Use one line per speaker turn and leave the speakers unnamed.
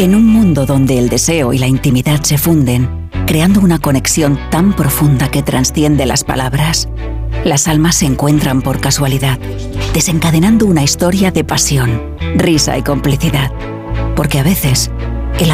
En un mundo donde el deseo y la intimidad se funden, creando una conexión tan profunda que trasciende las palabras, las almas se encuentran por casualidad, desencadenando una historia de pasión, risa y complicidad. Porque a veces,